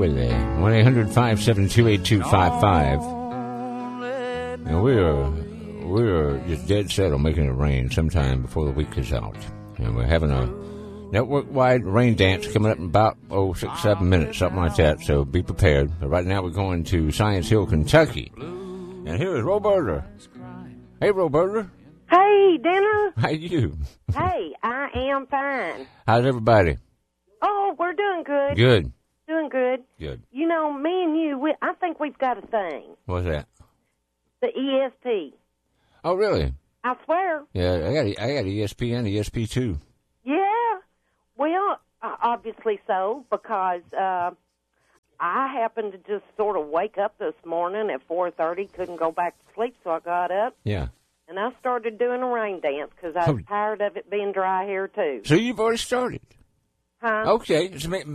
will they? 1-800-572-8255. And we're just dead set on making it rain sometime before the week is out. And we're having a network-wide rain dance coming up in about 6-7 minutes, something like that. So be prepared. But right now we're going to Science Hill, Kentucky. And here is Roberta. Hey, Roberta. Hey, Denner. How you? Hey, I am fine. How's everybody? Oh, we're doing good. Good. Doing good. Good. You know, me and you, I think we've got a thing. What's that? The ESP. Oh, really? I swear. Yeah, I got ESPN, ESP2. Yeah. Well, obviously so, because I happened to just sort of wake up this morning at 4:30, couldn't go back to sleep, so I got up. Yeah. And I started doing a rain dance because I was tired of it being dry here, too. So you've already started? Huh? Okay. So